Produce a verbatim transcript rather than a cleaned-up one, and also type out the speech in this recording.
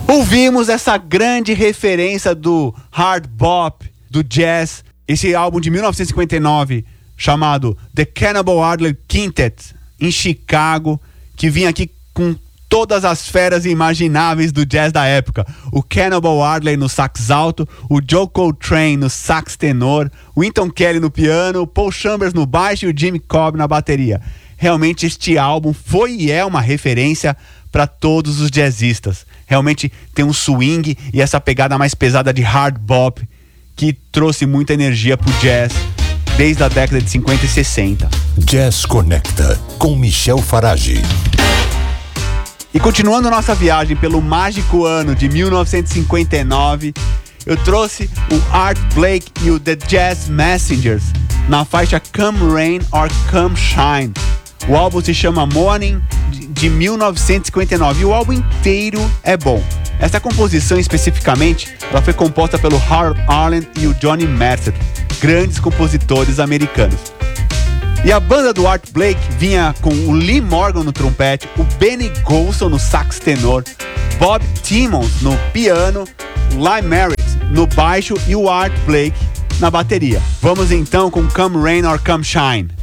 Ouvimos essa grande referência do hard bop, do jazz, esse álbum de mil novecentos e cinquenta e nove chamado The Cannibal Adderley Quintet, em Chicago, que vinha aqui com todas as feras imagináveis do jazz da época. O Cannibal Adderley no sax alto, o Joe Coltrane no sax tenor, o Wynton Kelly no piano, o Paul Chambers no baixo e o Jimmy Cobb na bateria. Realmente este álbum foi e é uma referência para todos os jazzistas. Realmente tem um swing e essa pegada mais pesada de hard bop que trouxe muita energia pro jazz desde a década de cinquenta e sessenta. Jazz Conecta com Michel Farage. E continuando nossa viagem pelo mágico ano de mil novecentos e cinquenta e nove, eu trouxe o Art Blake e o The Jazz Messengers na faixa Come Rain or Come Shine. O álbum se chama Morning, de mil novecentos e cinquenta e nove, e o álbum inteiro é bom. Essa composição especificamente, ela foi composta pelo Harold Arlen e o Johnny Mercer, grandes compositores americanos. E a banda do Art Blake vinha com o Lee Morgan no trompete, o Benny Golson no sax tenor, Bob Timmons no piano, Lyle Merritt no baixo e o Art Blake na bateria. Vamos então com Come Rain or Come Shine.